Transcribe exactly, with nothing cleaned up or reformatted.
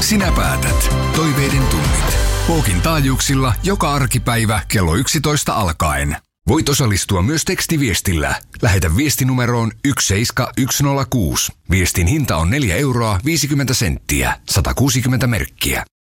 Sinä päätät. Toiveiden tunnit. Pookin taajuuksilla joka arkipäivä kello yksitoista alkaen. Voit osallistua myös tekstiviestillä. Lähetä viestinumeroon yksi seitsemän yksi nolla kuusi. Viestin hinta on neljä euroa viisikymmentä senttiä. sata kuusikymmentä merkkiä.